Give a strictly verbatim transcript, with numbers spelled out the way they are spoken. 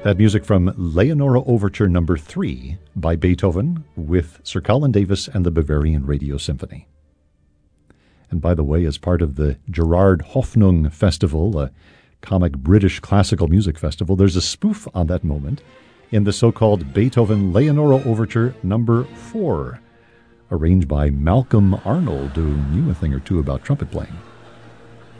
That music from Leonora Overture Number three by Beethoven with Sir Colin Davis and the Bavarian Radio Symphony. And by the way, as part of the Gerard Hoffnung Festival, a comic British classical music festival, there's a spoof on that moment in the so-called Beethoven Leonora Overture Number four, arranged by Malcolm Arnold, who knew a thing or two about trumpet playing.